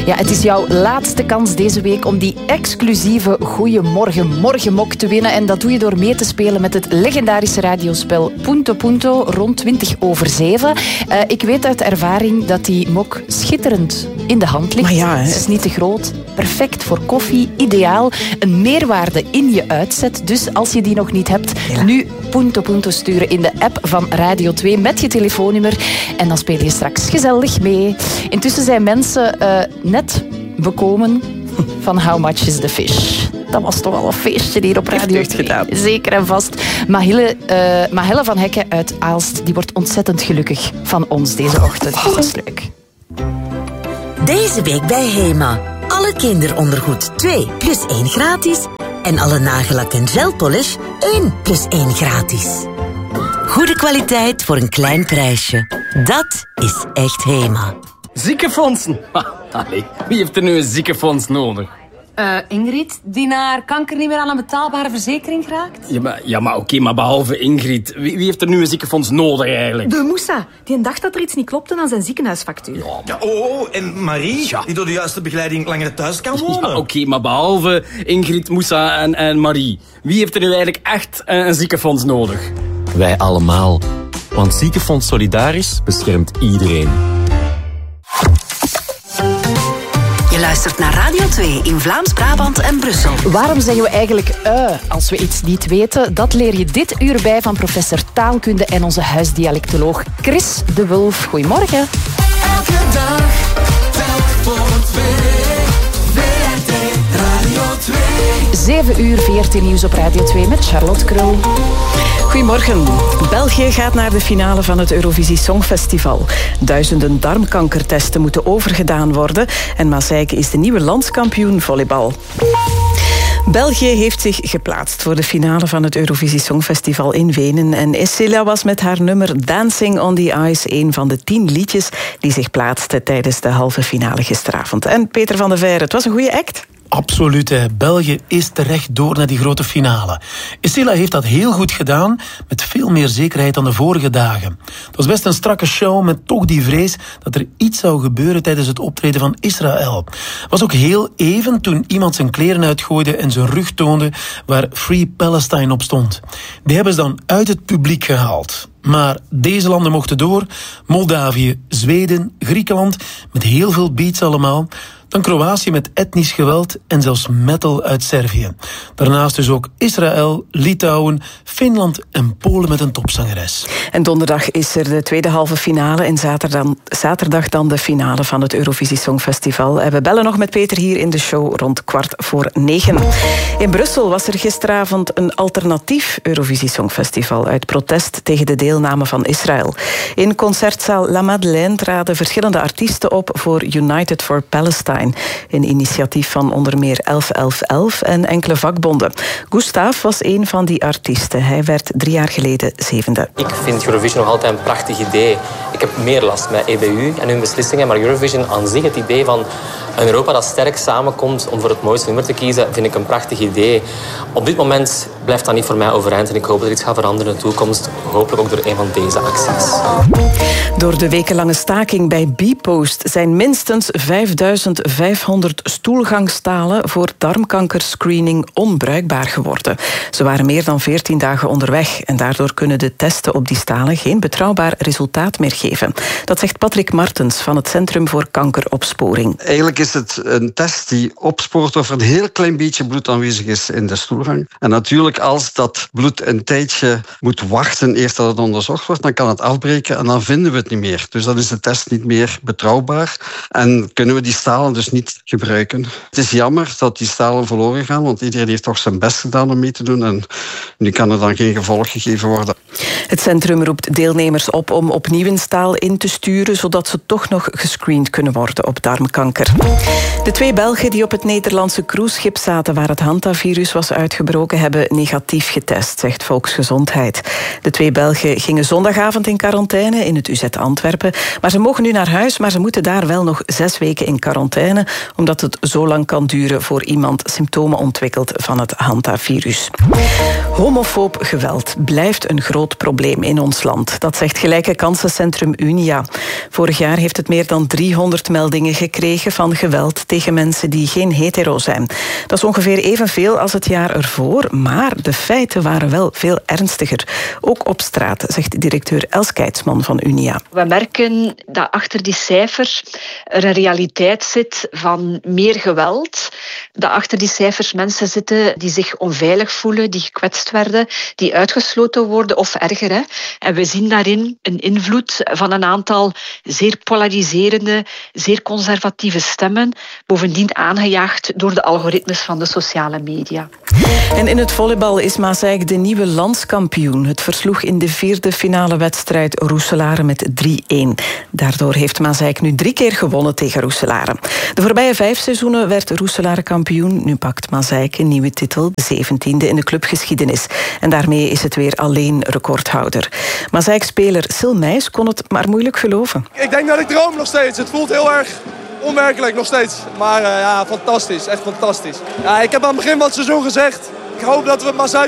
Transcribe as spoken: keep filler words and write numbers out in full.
Ja, het is jouw laatste kans deze week om die exclusieve Goeiemorgen Morgenmok te winnen. En dat doe je door mee te spelen met het legendarische radiospel Punto Punto rond twintig over zeven. Uh, ik weet uit ervaring dat die mok schitterend in de hand ligt. Maar ja, hè. Het is niet te groot. Perfect voor koffie. Ideaal. Een meerwaarde in je uitzet. Dus als je die nog niet hebt, ja. nu Punto Punto sturen in de app van Radio twee met je telefoonnummer. En dan speel je straks gezellig mee. Intussen zijn mensen uh, net bekomen van How Much is the Fish. Dat was toch wel een feestje hier op Radio twee. Gedaan. Zeker en vast. Mahille, uh, Mahelle van Hekken uit Aalst, die wordt ontzettend gelukkig van ons deze ochtend. Dat is leuk. Deze week bij Hema. Alle kinderondergoed twee plus één gratis. En alle nagellak en gelpolish één plus één gratis. Goede kwaliteit voor een klein prijsje. Dat is echt Hema. Ziekenfondsen? Allee, wie heeft er nu een ziekenfonds nodig? Uh, Ingrid, die naar kanker niet meer aan een betaalbare verzekering geraakt? Ja, maar, ja, maar oké, okay, maar behalve Ingrid, wie, wie heeft er nu een ziekenfonds nodig eigenlijk? De Moussa, die dacht dat er iets niet klopte aan zijn ziekenhuisfactuur. Ja, ja oh, en Marie, ja. die door de juiste begeleiding langer thuis kan wonen. Ja, oké, okay, maar behalve Ingrid, Moussa en, en Marie, wie heeft er nu eigenlijk echt een, een ziekenfonds nodig? Wij allemaal. Want Ziekenfonds Solidaris beschermt iedereen. Je luistert naar Radio twee in Vlaams-Brabant en Brussel. Waarom zeggen we eigenlijk uh, als we iets niet weten? Dat leer je dit uur bij van professor taalkunde en onze huisdialectoloog Chris de Wulf. Goedemorgen. Elke dag, telk voor twee. V R T Radio twee. zeven uur veertien nieuws op Radio twee met Charlotte Krul. Goedemorgen. België gaat naar de finale van het Eurovisie Songfestival. Duizenden darmkankertesten moeten overgedaan worden. En Maaseike is de nieuwe landskampioen volleybal. België heeft zich geplaatst voor de finale van het Eurovisie Songfestival in Wenen. En Escilla was met haar nummer Dancing on the Ice een van de tien liedjes die zich plaatsten tijdens de halve finale gisteravond. En Peter van der Veire, het was een goede act. Absoluut, hè. België is terecht door naar die grote finale. Escilla heeft dat heel goed gedaan, met veel meer zekerheid dan de vorige dagen. Het was best een strakke show, met toch die vrees dat er iets zou gebeuren tijdens het optreden van Israël. Het was ook heel even toen iemand zijn kleren uitgooide en zijn rug toonde waar Free Palestine op stond. Die hebben ze dan uit het publiek gehaald. Maar deze landen mochten door. Moldavië, Zweden, Griekenland, met heel veel beats allemaal. Dan Kroatië met etnisch geweld en zelfs metal uit Servië. Daarnaast dus ook Israël, Litouwen, Finland en Polen met een topzangeres. En donderdag is er de tweede halve finale en zaterdag, zaterdag dan de finale van het Eurovisie Songfestival. En we bellen nog met Peter hier in de show rond kwart voor negen. In Brussel was er gisteravond een alternatief Eurovisie Songfestival uit protest tegen de deelname van Israël. In concertzaal La Madeleine traden verschillende artiesten op voor United for Palestine. Een initiatief van onder meer elf elf elf en enkele vakbonden. Gustav was een van die artiesten. Hij werd drie jaar geleden zevende. Ik vind Eurovision nog altijd een prachtig idee. Ik heb meer last met E B U en hun beslissingen, maar Eurovision aan zich, het idee van een Europa dat sterk samenkomt om voor het mooiste nummer te kiezen, vind ik een prachtig idee. Op dit moment blijft dat niet voor mij overeind en ik hoop dat er iets gaat veranderen in de toekomst. Hopelijk ook door een van deze acties. Door de wekenlange staking bij Bpost zijn minstens vijfduizend vijfhonderd stoelgangstalen voor darmkankerscreening onbruikbaar geworden. Ze waren meer dan veertien dagen onderweg en daardoor kunnen de testen op die stalen geen betrouwbaar resultaat meer geven. Dat zegt Patrick Martens van het Centrum voor Kankeropsporing. Eigenlijk is het een test die opspoort of er een heel klein beetje bloed aanwezig is in de stoelgang. En natuurlijk, als dat bloed een tijdje moet wachten eerst dat het onderzocht wordt, dan kan het afbreken en dan vinden we het niet meer. Dus dan is de test niet meer betrouwbaar en kunnen we die stalen dus niet gebruiken. Het is jammer dat die stalen verloren gaan, want iedereen heeft toch zijn best gedaan om mee te doen en nu kan er dan geen gevolg gegeven worden. Het centrum roept deelnemers op om opnieuw een staal in te sturen, zodat ze toch nog gescreend kunnen worden op darmkanker. De twee Belgen die op het Nederlandse cruiseschip zaten waar het hantavirus was uitgebroken, hebben negatief getest, zegt Volksgezondheid. De twee Belgen gingen zondagavond in quarantaine in het U Z Antwerpen. Maar ze mogen nu naar huis, maar ze moeten daar wel nog zes weken in quarantaine, omdat het zo lang kan duren voor iemand symptomen ontwikkelt van het hantavirus. Homofoob geweld blijft een groot probleem in ons land. Dat zegt Gelijke Kansencentrum Unia. Vorig jaar heeft het meer dan driehonderd meldingen gekregen van geweld tegen mensen die geen hetero zijn. Dat is ongeveer evenveel als het jaar ervoor, maar de feiten waren wel veel ernstiger. Ook op straat, zegt directeur Els Keitsman van Unia. We merken dat achter die cijfers er een realiteit zit van meer geweld. Dat achter die cijfers mensen zitten die zich onveilig voelen, die gekwetst werden, die uitgesloten worden of erger. Hè. En we zien daarin een invloed van een aantal zeer polariserende, zeer conservatieve stemmen, bovendien aangejaagd door de algoritmes van de sociale media. En in het volleybal is Maaseik de nieuwe landskampioen. Het versloeg in de vierde finale wedstrijd Roeselare met drie-een. Daardoor heeft Maaseik nu drie keer gewonnen tegen Roeselare. De voorbije vijf seizoenen werd Roeselare kampioen. Nu pakt Maaseik een nieuwe titel, de zeventiende in de clubgeschiedenis. En daarmee is het weer alleen recordhouder. Maaseik-speler Sil Meijs kon het maar moeilijk geloven. Ik denk dat ik droom nog steeds. Het voelt heel erg onwerkelijk nog steeds. Maar uh, ja, fantastisch. Echt fantastisch. Ja, ik heb aan het begin van het seizoen gezegd, ik hoop dat we Maaseik